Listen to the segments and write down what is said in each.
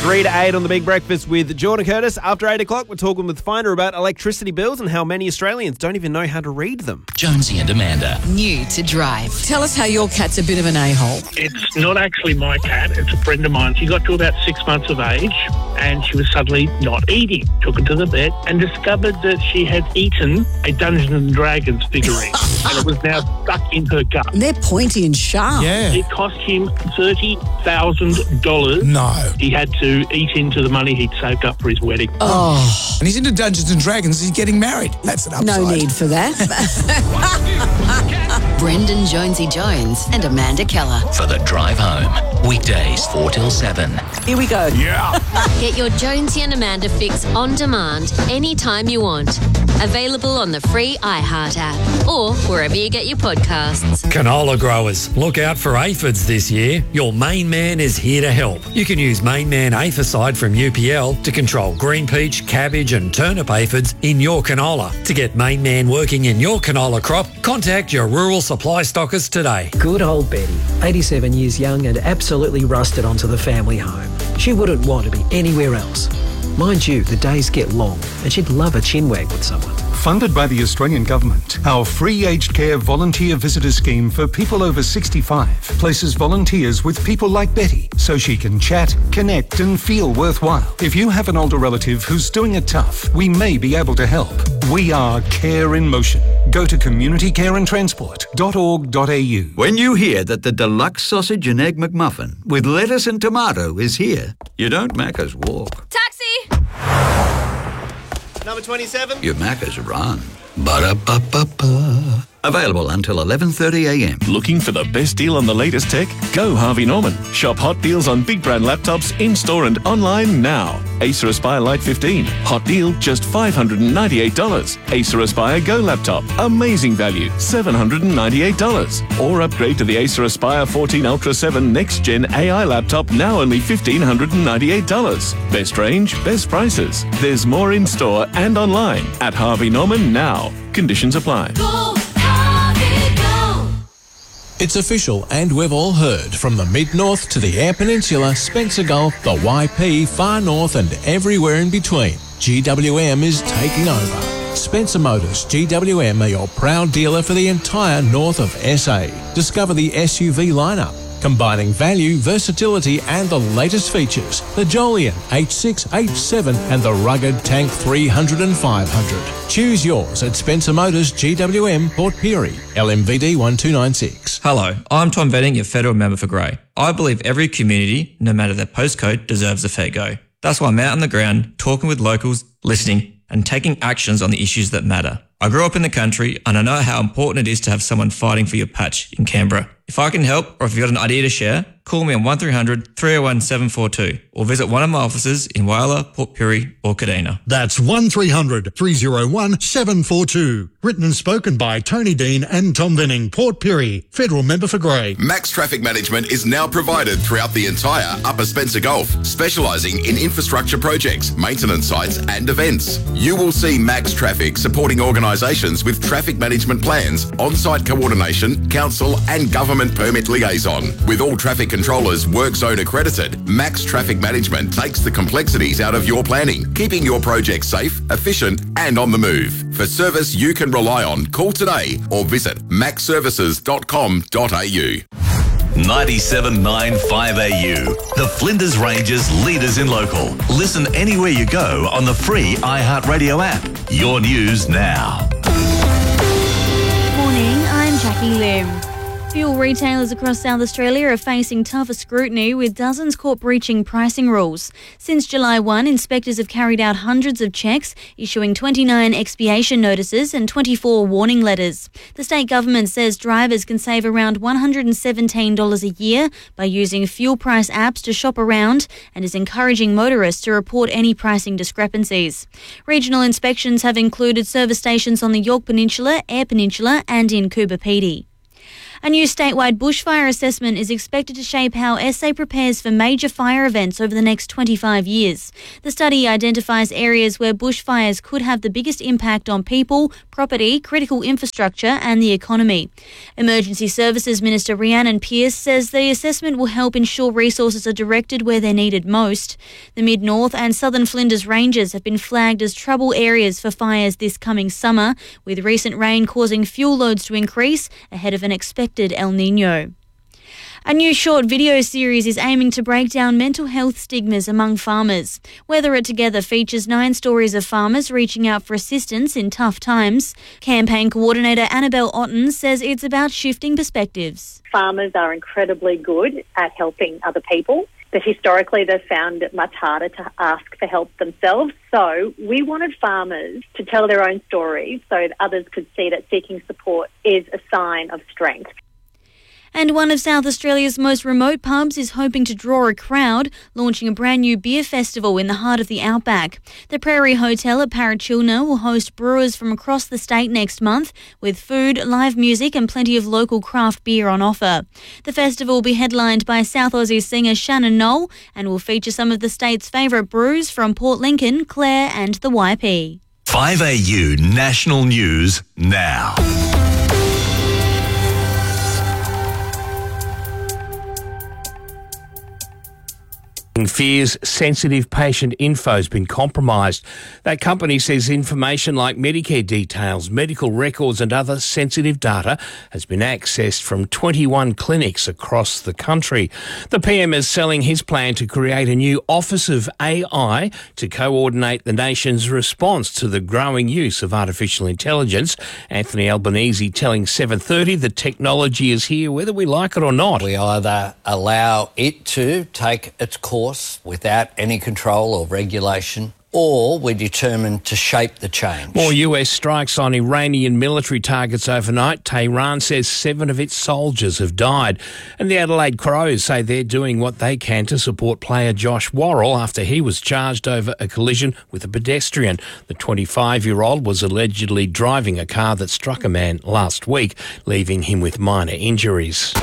3 to 8 on The Big Breakfast with Jordan Curtis. After 8 o'clock, we're talking with Finder about electricity bills and how many Australians don't even know how to read them. Jonesy and Amanda. New to Drive. Tell us how your cat's a bit of an a-hole. It's not actually my cat, it's a friend of mine. She got to about 6 months of age and she was suddenly not eating. Took her to the vet and discovered that she had eaten a Dungeons and Dragons figurine and it was now stuck in her gut. They're pointy and sharp. Yeah. It cost him $30,000. No. He had to eat into the money he'd saved up for his wedding. Oh, And he's into Dungeons and Dragons. He's getting married. That's an upside. no need for that. Brendan Jonesy Jones and Amanda Keller. For the drive home. Weekdays 4 till 7. Here we go. Yeah. Get your Jonesy and Amanda fix on demand anytime you want. Available on the free iHeart app or wherever you get your podcasts. Canola growers, look out for aphids this year. Your Main Man is here to help. You can use Main Man Aphicide from UPL to control green peach, cabbage and turnip aphids in your canola. To get Main Man working in your canola crop, contact your rural supply stockers today. Good old Betty, 87 years young and absolutely rusted onto the family home. She wouldn't want to be anywhere else. Mind you, the days get long and she'd love a chin wag with someone. Funded by the Australian Government, our free aged care volunteer visitor scheme for people over 65 places volunteers with people like Betty so she can chat, connect and feel worthwhile. If you have an older relative who's doing it tough, we may be able to help. We are Care in Motion. Go to communitycareandtransport.org.au. When you hear that the deluxe sausage and egg McMuffin with lettuce and tomato is here, you don't Macca's walk. Taxi! Number 27. You Macca's run. Ba-da-ba-ba-ba. Available until 11:30am. Looking for the best deal on the latest tech? Go Harvey Norman. Shop hot deals on big brand laptops in-store and online now. Acer Aspire Lite 15. Hot deal, just $598. Acer Aspire Go laptop. Amazing value, $798. Or upgrade to the Acer Aspire 14 Ultra 7 Next Gen AI laptop, now only $1,598. Best range, best prices. There's more in-store and online at Harvey Norman now. Conditions apply. It's official, and we've all heard, from the Mid-North to the Eyre Peninsula, Spencer Gulf, the YP, Far North and everywhere in between, GWM is taking over. Spencer Motors GWM are your proud dealer for the entire north of SA. Discover the SUV lineup, combining value, versatility and the latest features. The Jolion H6, H7 and the rugged Tank 300 and 500. Choose yours at Spencer Motors GWM, Port Pirie, LMVD 1296. Hello, I'm Tom Venning, your federal member for Grey. I believe every community, no matter their postcode, deserves a fair go. That's why I'm out on the ground, talking with locals, listening and taking actions on the issues that matter. I grew up in the country and I know how important it is to have someone fighting for your patch in Canberra. If I can help, or if you've got an idea to share, call me on 1300 301 742 or visit one of my offices in Whyalla, Port Pirie or Kadina. That's 1300 301 742. Written and spoken by Tony Dean and Tom Venning, Port Pirie, Federal Member for Grey. Max Traffic Management is now provided throughout the entire Upper Spencer Gulf, specialising in infrastructure projects, maintenance sites and events. You will see Max Traffic supporting organisations with traffic management plans, on-site coordination, council and government permit liaison. With all traffic controllers work zone accredited, Max Traffic Management takes the complexities out of your planning, keeping your project safe, efficient and on the move. For service you can rely on, call today or visit maxservices.com.au. 97.9 The Flinders Ranges leaders in local. Listen anywhere you go on the free iHeartRadio app. Your news now. Morning, I'm Jackie Lim. Fuel retailers across South Australia are facing tougher scrutiny, with dozens caught breaching pricing rules. Since July 1, inspectors have carried out hundreds of checks, issuing 29 expiation notices and 24 warning letters. The state government says drivers can save around $117 a year by using fuel price apps to shop around, and is encouraging motorists to report any pricing discrepancies. Regional inspections have included service stations on the Yorke Peninsula, Eyre Peninsula and in Coober Pedy. A new statewide bushfire assessment is expected to shape how SA prepares for major fire events over the next 25 years. The study identifies areas where bushfires could have the biggest impact on people, property, critical infrastructure and the economy. Emergency Services Minister Rhiannon Pearce says the assessment will help ensure resources are directed where they're needed most. The Mid-North and Southern Flinders Ranges have been flagged as trouble areas for fires this coming summer, with recent rain causing fuel loads to increase ahead of an expected El Niño. A new short video series is aiming to break down mental health stigmas among farmers. Weather It Together features 9 stories of farmers reaching out for assistance in tough times. Campaign coordinator Annabelle Otten says it's about shifting perspectives. Farmers are incredibly good at helping other people, but historically they've found it much harder to ask for help themselves. So we wanted farmers to tell their own stories so that others could see that seeking support is a sign of strength. And one of South Australia's most remote pubs is hoping to draw a crowd, launching a brand new beer festival in the heart of the outback. The Prairie Hotel at Parachilna will host brewers from across the state next month, with food, live music and plenty of local craft beer on offer. The festival will be headlined by South Aussie singer Shannon Knoll and will feature some of the state's favourite brews from Port Lincoln, Clare and the YP. 5AU National News now. Fears sensitive patient info has been compromised. That company says information like Medicare details, medical records and other sensitive data has been accessed from 21 clinics across the country. The PM is selling his plan to create a new Office of AI to coordinate the nation's response to the growing use of artificial intelligence. Anthony Albanese telling 7:30 the technology is here whether we like it or not. We either allow it to take its course without any control or regulation, or we're determined to shape the change. More US strikes on Iranian military targets overnight. Tehran says 7 of its soldiers have died. And the Adelaide Crows say they're doing what they can to support player Josh Worrell after he was charged over a collision with a pedestrian. The 25-year-old was allegedly driving a car that struck a man last week, leaving him with minor injuries.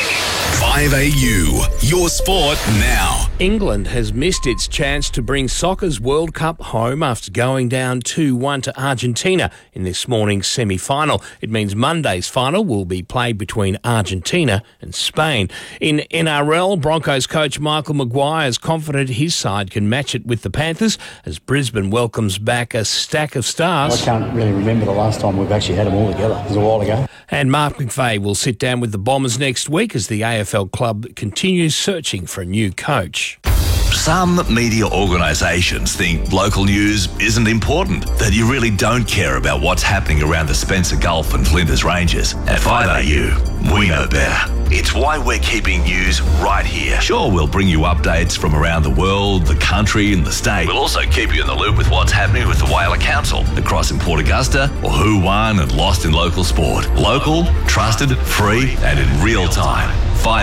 5AU, your sport now. England has missed its chance to bring soccer's World Cup home after going down 2-1 to Argentina in this morning's semi-final. It means Monday's final will be played between Argentina and Spain. In NRL, Broncos coach Michael Maguire is confident his side can match it with the Panthers as Brisbane welcomes back a stack of stars. I can't really remember the last time we've actually had them all together. It was a while ago. And Mark McVeigh will sit down with the Bombers next week as the AFL club continues searching for a new coach. Some media organisations think local news isn't important, that you really don't care about what's happening around the Spencer Gulf and Flinders Ranges. At 5AU, we know better. It's why we're keeping news right here. Sure, we'll bring you updates from around the world, the country and the state. We'll also keep you in the loop with what's happening with the Whaler Council, across in Port Augusta, or who won and lost in local sport. Local, trusted, free and in real time.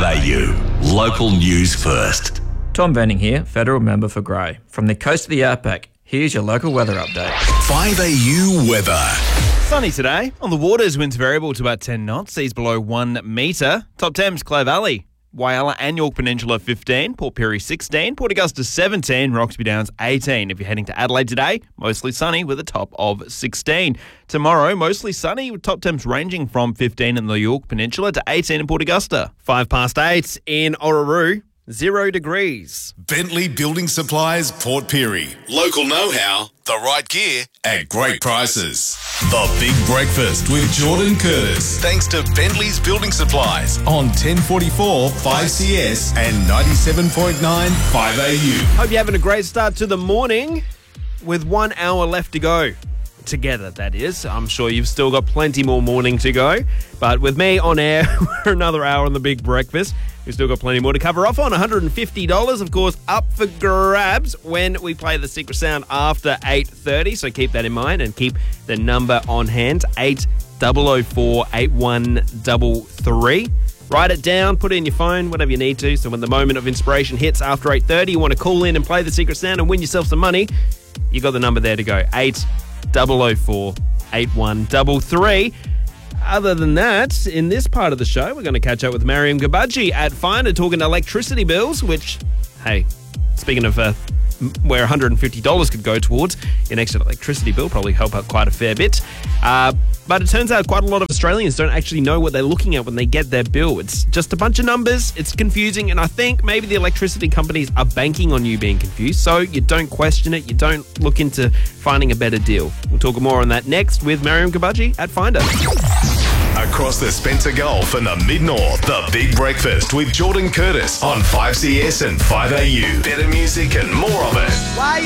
5AU, local news first. Tom Venning here, Federal Member for Grey. From the coast of the Outback, here's your local weather update. 5AU weather. Sunny today. On the waters, winds variable to about 10 knots, seas below 1 metre. Top temps, Clare Valley, Whyalla and York Peninsula 15, Port Pirie 16, Port Augusta 17, Roxby Downs 18. If you're heading to Adelaide today, mostly sunny with a top of 16. Tomorrow, mostly sunny with top temps ranging from 15 in the York Peninsula to 18 in Port Augusta. 8:05 in Orroroo. 0 degrees. Bentley Building Supplies, Port Pirie. Local know-how, the right gear at great prices. The Big Breakfast with Jordan Curtis. Thanks to Bentley's Building Supplies on 1044 5CS and 97.9 5AU. Hope you're having a great start to the morning with 1 hour left to go. Together, that is. I'm sure you've still got plenty more morning to go. But with me on air for another hour on the Big Breakfast, we've still got plenty more to cover off on. $150, of course, up for grabs when we play the Secret Sound after 8:30. So keep that in mind and keep the number on hand, 8004-8133. Write it down, put it in your phone, whatever you need to. So when the moment of inspiration hits after 8:30, you want to call in and play the Secret Sound and win yourself some money, you got the number there to go, 8004-8133. Other than that, in this part of the show, we're going to catch up with Mariam Gabaji at Finder talking electricity bills, which, hey, speaking of where $150 could go towards, your next electricity bill probably help out quite a fair bit. But it turns out quite a lot of Australians don't actually know what they're looking at when they get their bill. It's just a bunch of numbers, it's confusing, and I think maybe the electricity companies are banking on you being confused, so you don't question it, you don't look into finding a better deal. We'll talk more on that next with Mariam Gabaji at Finder. Across the Spencer Gulf and the Mid-North, The Big Breakfast with Jordan Curtis on 5CS and 5AU. Better music and more of it.